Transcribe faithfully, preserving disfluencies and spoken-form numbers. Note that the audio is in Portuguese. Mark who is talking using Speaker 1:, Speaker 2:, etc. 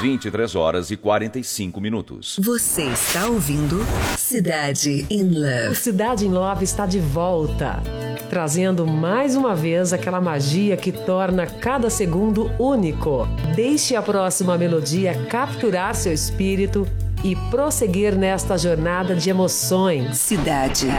Speaker 1: vinte e três horas e quarenta e cinco minutos.
Speaker 2: Você está ouvindo Cidade in Love.
Speaker 3: O Cidade in Love está de volta, trazendo mais uma vez aquela magia que torna cada segundo único. Deixe a próxima melodia capturar seu espírito e prosseguir nesta jornada de emoções.
Speaker 2: Cidade